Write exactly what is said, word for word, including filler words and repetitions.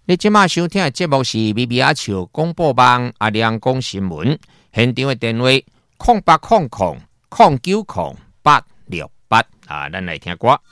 你即马收听的节目是咪咪阿笑广播网阿亮讲新闻，现场的电话空八空空空九空八六八啊，咱来听歌。